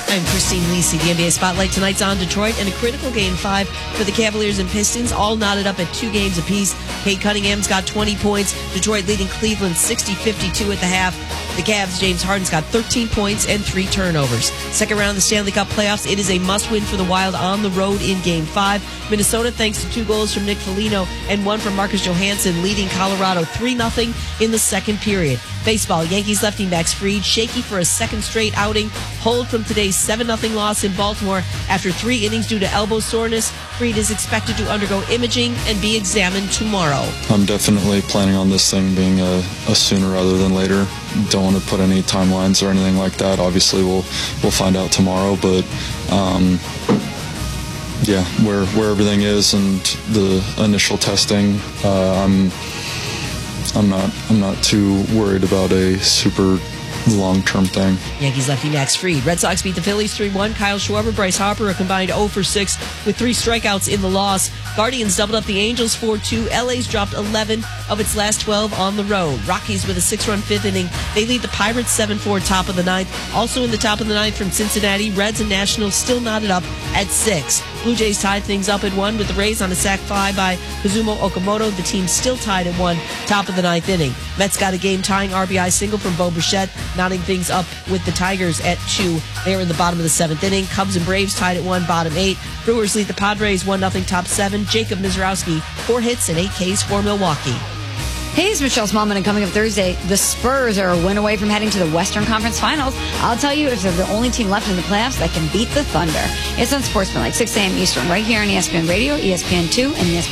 I'm Christine Lisi. The NBA Spotlight tonight's on Detroit and a critical Game 5 for the Cavaliers and Pistons, all knotted up at 2 games apiece. Cade Cunningham's got 20 points. Detroit leading Cleveland 60-52 at the half. The Cavs, James Harden's got 13 points and 3 turnovers. Second round of the Stanley Cup playoffs, it is a must-win for the Wild on the road in Game 5. Minnesota, thanks to 2 goals from Nick Foligno and 1 from Marcus Johansson, leading Colorado 3-0 in the second period. Baseball, Yankees lefty Max Fried, shaky for a second straight outing. Hold from today's 7-0 loss in Baltimore after 3 innings due to elbow soreness. Fried is expected to undergo imaging and be examined tomorrow. I'm definitely planning on this thing being a sooner rather than later. Don't want to put any timelines or anything like that. Obviously, we'll find out tomorrow, but yeah, where everything is and the initial testing, I'm not too worried about a super long-term thing. Yankees lefty Max Fried. Red Sox beat the Phillies 3-1. Kyle Schwarber, Bryce Harper, a combined 0 for 6 with 3 strikeouts in the loss. Guardians doubled up the Angels 4-2. LA's dropped 11 of its last 12 on the road. Rockies with a 6-run 5th inning. They lead the Pirates 7-4 top of the 9th. Also in the top of the 9th from Cincinnati, Reds and Nationals still knotted up at 6. Blue Jays tied things up at 1 with the Rays on a sac fly by Kazumo Okamoto. The team still tied at 1 top of the 9th inning. Mets got a game-tying RBI single from Bo Bichette, knotting things up with the Tigers at 2. They're in the bottom of the 7th inning. Cubs and Braves tied at 1, bottom 8. Brewers lead the Padres 1-0 top 7. Jacob Mizrowski, 4 hits and 8 Ks for Milwaukee. Hey, it's Michelle Smallman, and coming up Thursday, the Spurs are a win away from heading to the Western Conference Finals. I'll tell you if they're the only team left in the playoffs that can beat the Thunder. It's on Sportsman, like 6 a.m. Eastern, right here on ESPN Radio, ESPN2, and ESPN